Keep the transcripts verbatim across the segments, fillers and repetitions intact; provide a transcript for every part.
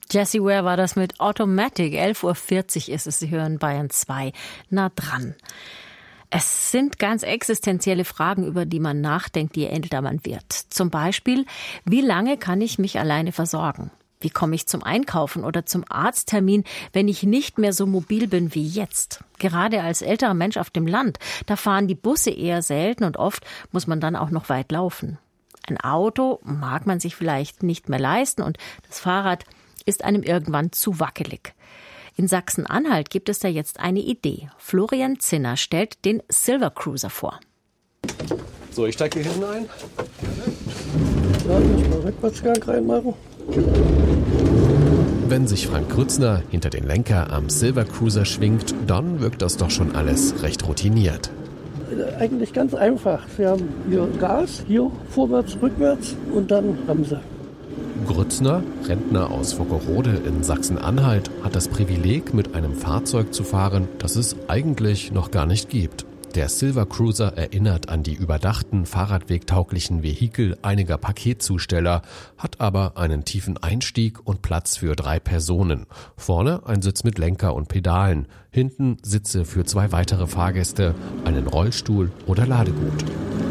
Jessie Ware war das mit Automatic. elf Uhr vierzig ist es, Sie hören Bayern zwei. Nah dran. Es sind ganz existenzielle Fragen, über die man nachdenkt, je älter man wird. Zum Beispiel, wie lange kann ich mich alleine versorgen? Wie komme ich zum Einkaufen oder zum Arzttermin, wenn ich nicht mehr so mobil bin wie jetzt? Gerade als älterer Mensch auf dem Land, da fahren die Busse eher selten und oft muss man dann auch noch weit laufen. Ein Auto mag man sich vielleicht nicht mehr leisten und das Fahrrad ist einem irgendwann zu wackelig. In Sachsen-Anhalt gibt es da jetzt eine Idee. Florian Zinner stellt den Silver Cruiser vor. So, ich steige hier hinten ein. Ja, ich muss mal Rückwärtsgang reinmachen. Wenn sich Frank Grützner hinter den Lenker am Silver Cruiser schwingt, dann wirkt das doch schon alles recht routiniert. Eigentlich ganz einfach. Wir haben hier Gas, hier vorwärts, rückwärts und dann Bremse. Grützner, Rentner aus Vockerode in Sachsen-Anhalt, hat das Privileg, mit einem Fahrzeug zu fahren, das es eigentlich noch gar nicht gibt. Der Silver Cruiser erinnert an die überdachten, fahrradwegtauglichen Vehikel einiger Paketzusteller, hat aber einen tiefen Einstieg und Platz für drei Personen. Vorne ein Sitz mit Lenker und Pedalen, hinten Sitze für zwei weitere Fahrgäste, einen Rollstuhl oder Ladegut.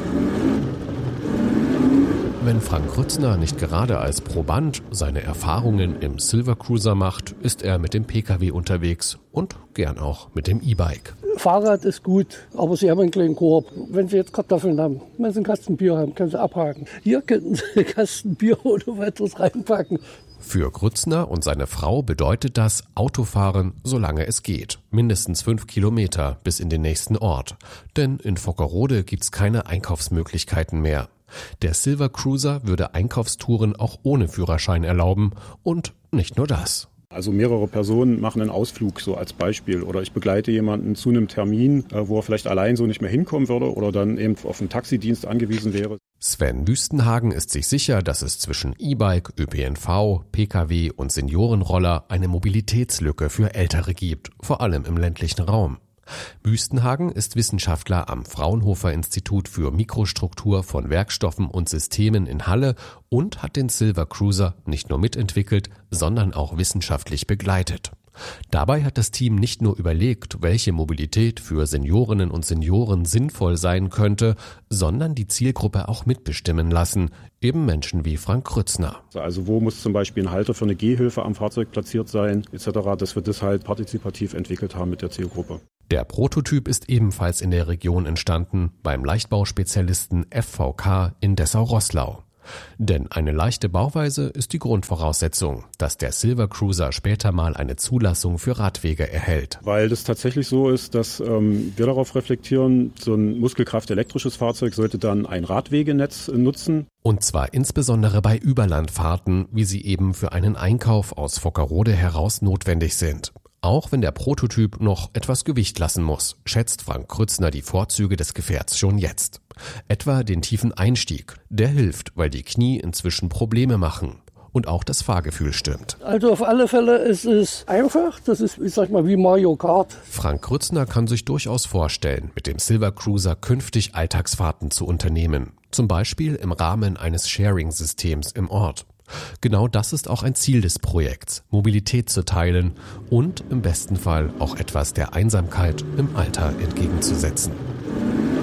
Wenn Frank Grützner nicht gerade als Proband seine Erfahrungen im Silver Cruiser macht, ist er mit dem Pkw unterwegs und gern auch mit dem E-Bike. Fahrrad ist gut, aber Sie haben einen kleinen Korb. Wenn Sie jetzt Kartoffeln haben, wenn Sie einen Kasten Bier haben, können Sie abhaken. Hier könnten Sie einen Kasten Bier oder weiteres reinpacken. Für Grützner und seine Frau bedeutet das Autofahren, solange es geht. Mindestens fünf Kilometer bis in den nächsten Ort. Denn in Vockerode gibt's keine Einkaufsmöglichkeiten mehr. Der Silver Cruiser würde Einkaufstouren auch ohne Führerschein erlauben und nicht nur das. Also mehrere Personen machen einen Ausflug, so als Beispiel. Oder ich begleite jemanden zu einem Termin, wo er vielleicht allein so nicht mehr hinkommen würde oder dann eben auf einen Taxidienst angewiesen wäre. Sven Wüstenhagen ist sich sicher, dass es zwischen E-Bike, Ö P N V, Pkw und Seniorenroller eine Mobilitätslücke für Ältere gibt, vor allem im ländlichen Raum. Wüstenhagen ist Wissenschaftler am Fraunhofer Institut für Mikrostruktur von Werkstoffen und Systemen in Halle und hat den Silver Cruiser nicht nur mitentwickelt, sondern auch wissenschaftlich begleitet. Dabei hat das Team nicht nur überlegt, welche Mobilität für Seniorinnen und Senioren sinnvoll sein könnte, sondern die Zielgruppe auch mitbestimmen lassen, eben Menschen wie Frank Grützner. Also wo muss zum Beispiel ein Halter für eine Gehhilfe am Fahrzeug platziert sein, et cetera, dass wir das halt partizipativ entwickelt haben mit der Zielgruppe. Der Prototyp ist ebenfalls in der Region entstanden, beim Leichtbauspezialisten F V K in Dessau-Roßlau. Denn eine leichte Bauweise ist die Grundvoraussetzung, dass der Silver Cruiser später mal eine Zulassung für Radwege erhält. Weil das tatsächlich so ist, dass ähm, wir darauf reflektieren, so ein muskelkraftelektrisches Fahrzeug sollte dann ein Radwegenetz äh, nutzen. Und zwar insbesondere bei Überlandfahrten, wie sie eben für einen Einkauf aus Vockerode heraus notwendig sind. Auch wenn der Prototyp noch etwas Gewicht lassen muss, schätzt Frank Grützner die Vorzüge des Gefährts schon jetzt. Etwa den tiefen Einstieg. Der hilft, weil die Knie inzwischen Probleme machen. Und auch das Fahrgefühl stimmt. Also auf alle Fälle ist es einfach. Das ist, ich sag mal, wie Mario Kart. Frank Grützner kann sich durchaus vorstellen, mit dem Silver Cruiser künftig Alltagsfahrten zu unternehmen. Zum Beispiel im Rahmen eines Sharing-Systems im Ort. Genau das ist auch ein Ziel des Projekts, Mobilität zu teilen und im besten Fall auch etwas der Einsamkeit im Alter entgegenzusetzen.